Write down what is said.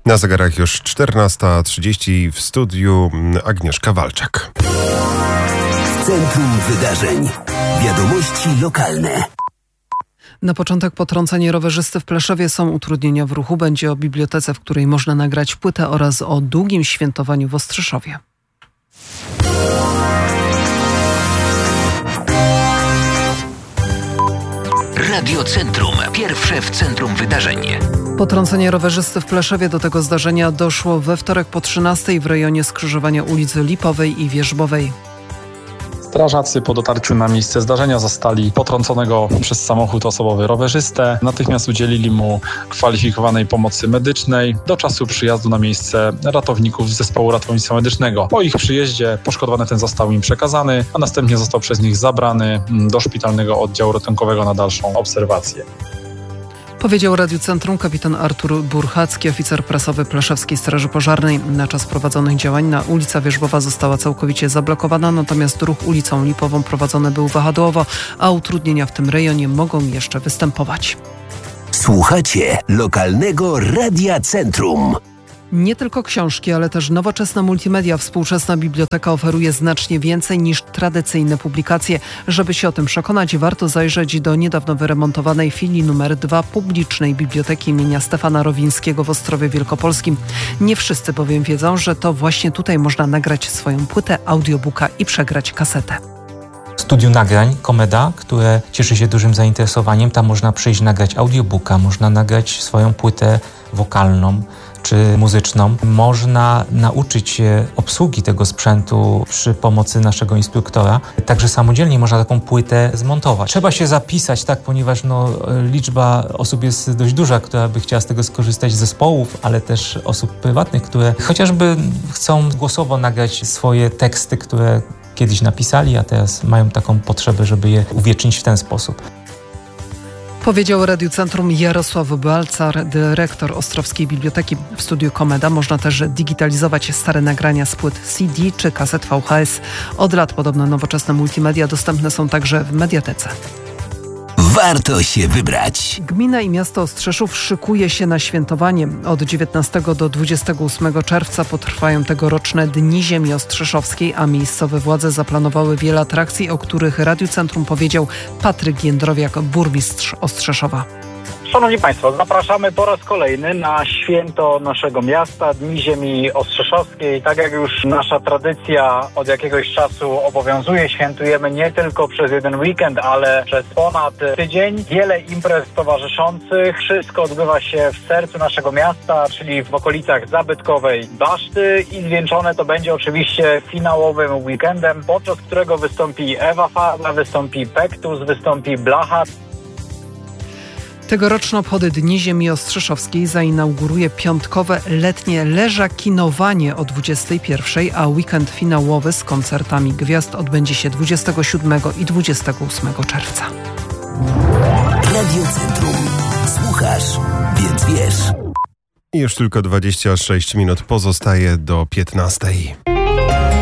Na zegarach już 14:30, w studiu Agnieszka Walczak. Centrum Wydarzeń. Wiadomości lokalne. Na początek potrącenie rowerzysty w Pleszewie, są utrudnienia w ruchu. Będzie o bibliotece, w której można nagrać płytę, oraz o długim świętowaniu w Ostrzyszowie. Radio Centrum. Pierwsze w centrum wydarzeń. Potrącenie rowerzysty w Pleszewie. Do tego zdarzenia doszło we wtorek po 13:00 w rejonie skrzyżowania ulicy Lipowej i Wierzbowej. Strażacy po dotarciu na miejsce zdarzenia zastali potrąconego przez samochód osobowy rowerzystę. Natychmiast udzielili mu kwalifikowanej pomocy medycznej do czasu przyjazdu na miejsce ratowników z zespołu ratownictwa medycznego. Po ich przyjeździe poszkodowany ten został im przekazany, a następnie został przez nich zabrany do szpitalnego oddziału ratunkowego na dalszą obserwację. Powiedział Radiu Centrum kapitan Artur Burchacki, oficer prasowy Pleszewskiej Straży Pożarnej. Na czas prowadzonych działań ulica Wierzbowa została całkowicie zablokowana, natomiast ruch ulicą Lipową prowadzony był wahadłowo, a utrudnienia w tym rejonie mogą jeszcze występować. Słuchacie lokalnego Radia Centrum. Nie tylko książki, ale też nowoczesne multimedia. Współczesna biblioteka oferuje znacznie więcej niż tradycyjne publikacje. Żeby się o tym przekonać, warto zajrzeć do niedawno wyremontowanej filii numer 2 publicznej biblioteki imienia Stefana Rowińskiego w Ostrowie Wielkopolskim. Nie wszyscy bowiem wiedzą, że to właśnie tutaj można nagrać swoją płytę, audiobooka i przegrać kasetę. Studiu nagrań Komeda, które cieszy się dużym zainteresowaniem. Tam można przyjść nagrać audiobooka, można nagrać swoją płytę wokalną czy muzyczną. Można nauczyć się obsługi tego sprzętu przy pomocy naszego instruktora. Także samodzielnie można taką płytę zmontować. Trzeba się zapisać, ponieważ liczba osób jest dość duża, która by chciała z tego skorzystać, zespołów, ale też osób prywatnych, które chociażby chcą głosowo nagrać swoje teksty, które kiedyś napisali, a teraz mają taką potrzebę, żeby je uwiecznić w ten sposób. Powiedział Radiu Centrum Jarosław Balcar, dyrektor Ostrowskiej Biblioteki. W studiu Komeda można też digitalizować stare nagrania z płyt CD czy kaset VHS. Od lat podobne nowoczesne multimedia dostępne są także w mediatece. Warto się wybrać. Gmina i miasto Ostrzeszów szykuje się na świętowanie. Od 19 do 28 czerwca potrwają tegoroczne Dni Ziemi Ostrzeszowskiej, a miejscowe władze zaplanowały wiele atrakcji, o których Radiu Centrum powiedział Patryk Jędrowiak, burmistrz Ostrzeszowa. Szanowni Państwo, zapraszamy po raz kolejny na święto naszego miasta, Dni Ziemi Ostrzeszowskiej. Tak jak już nasza tradycja od jakiegoś czasu obowiązuje, świętujemy nie tylko przez jeden weekend, ale przez ponad tydzień. Wiele imprez towarzyszących. Wszystko odbywa się w sercu naszego miasta, czyli w okolicach zabytkowej Baszty, i zwieńczone to będzie oczywiście finałowym weekendem, podczas którego wystąpi Ewa Farna, wystąpi Pektus, wystąpi Blacha. Tegoroczne obchody Dni Ziemi Ostrzeszowskiej zainauguruje piątkowe letnie leżakinowanie o 21:00, a weekend finałowy z koncertami gwiazd odbędzie się 27 i 28 czerwca. Radio Centrum. Słuchasz, więc wiesz. I już tylko 26 minut pozostaje do 15:00.